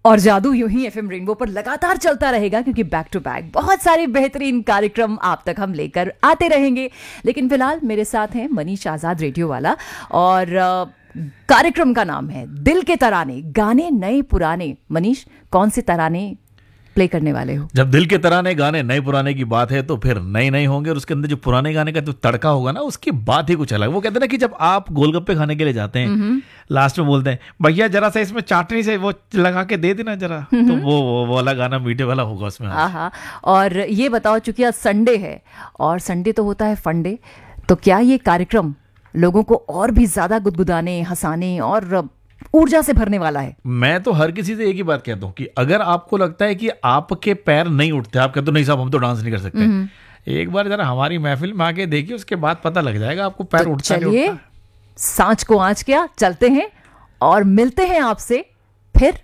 और जादू यूं ही एफएम रेनबो पर लगातार चलता रहेगा, क्योंकि बैक टू बैक बहुत सारे बेहतरीन कार्यक्रम आप तक हम लेकर आते रहेंगे। लेकिन फिलहाल मेरे साथ हैं मनीष आजाद, रेडियो वाला, और कार्यक्रम का नाम है दिल के तराने, गाने नए पुराने। मनीष, कौन से तराने प्ले करने वाले हो? जब दिल के तराने गाने नए पुराने की बात है तो फिर नए नए होंगे, और उसके अंदर जो पुराने गाने का जो तड़का होगा ना, उसकी बात ही कुछ अलग। वो कहते हैं ना कि जब आप गोलगप्पे खाने के लिए जाते हैं, लास्ट में बोलते हैं भैया जरा सा इसमें चाटनी से वो लगा के दे देना जरा, तो वो वाला गाना मीठे वाला होगा उसमें। हाँ। और ये बताओ, चूंकि आज संडे है और संडे तो होता है फंडे, तो क्या ये कार्यक्रम लोगों को और भी ज्यादा गुदगुदाने, हंसाने और ऊर्जा से भरने वाला है? मैं तो हर किसी से एक ही बात कहता हूँ कि अगर आपको लगता है कि आपके पैर नहीं उठते, आप कहते हो नहीं साहब हम तो डांस नहीं कर सकते, एक बार जरा हमारी महफिल में आके देखिए, उसके बाद पता लग जाएगा आपको पैर तो उठता नहीं चलिए उठता। सांच को आंच क्या, चलते हैं और मिलते हैं आपसे फिर